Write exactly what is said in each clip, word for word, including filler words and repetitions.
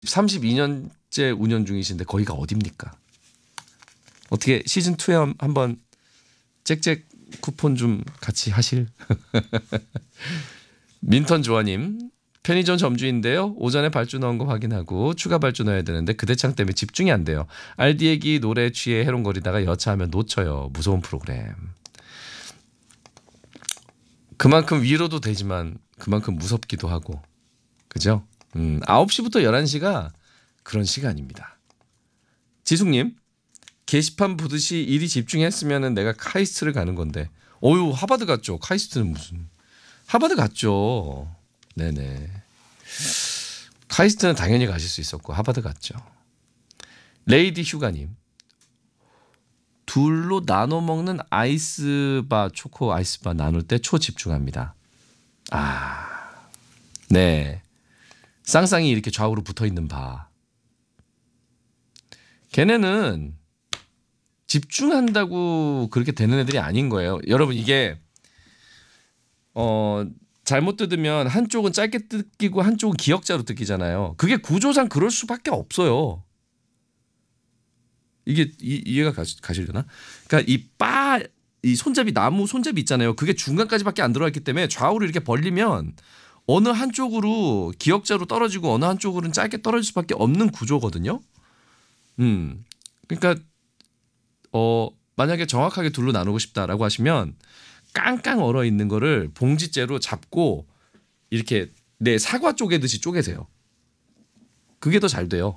삼십이 년째 운영 중이신데 거기가 어딥니까? 어떻게 시즌이에 한번 잭잭 쿠폰 좀 같이 하실? 민턴 조아님. 편의점 점주인데요. 오전에 발주 넣은 거 확인하고 추가 발주 넣어야 되는데 그 대창 때문에 집중이 안 돼요. 알디 얘기 노래 취해 해롱거리다가 여차하면 놓쳐요. 무서운 프로그램. 그만큼 위로도 되지만 그만큼 무섭기도 하고. 그죠? 음, 아홉 시부터 열한 시가 그런 시간입니다. 지숙님. 게시판 보듯이 일이 집중했으면 내가 카이스트를 가는 건데. 어유 하버드 갔죠. 카이스트는 무슨. 하버드 갔죠. 네네. 카이스트는 당연히 가실 수 있었고 하버드 갔죠. 레이디 휴가님. 둘로 나눠 먹는 아이스바 초코 아이스바 나눌 때 초집중합니다. 아, 네. 쌍쌍이 이렇게 좌우로 붙어있는 바. 걔네는 집중한다고 그렇게 되는 애들이 아닌 거예요. 여러분 이게 어 잘못 뜯으면 한쪽은 짧게 뜯기고 한쪽은 기역자로 뜯기잖아요. 그게 구조상 그럴 수밖에 없어요. 이게 이, 이해가 가, 가시려나? 그러니까 이 바, 이 손잡이 나무 손잡이 있잖아요. 그게 중간까지밖에 안 들어가 있기 때문에 좌우로 이렇게 벌리면 어느 한쪽으로 기역자로 떨어지고 어느 한쪽으로는 짧게 떨어질 수밖에 없는 구조거든요. 음, 그러니까 어 만약에 정확하게 둘로 나누고 싶다라고 하시면 깡깡 얼어 있는 거를 봉지째로 잡고 이렇게 내 사과 쪼개듯이 쪼개세요. 그게 더 잘 돼요.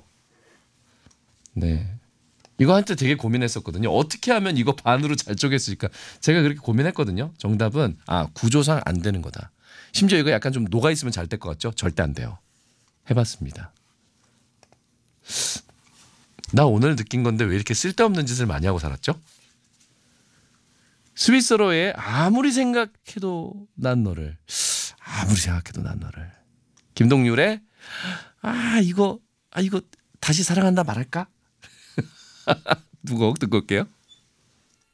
네. 이거 한때 되게 고민했었거든요. 어떻게 하면 이거 반으로 잘 쪼갤 수 있을까? 제가 그렇게 고민했거든요. 정답은 아 구조상 안 되는 거다. 심지어 이거 약간 좀 녹아 있으면 잘 될 것 같죠? 절대 안 돼요. 해봤습니다. 나 오늘 느낀 건데 왜 이렇게 쓸데없는 짓을 많이 하고 살았죠? 스위스로의 아무리 생각해도 난 너를 아무리 생각해도 난 너를 김동률의 아 이거 아 이거 다시 사랑한다 말할까? 두 곡 듣고 올게요.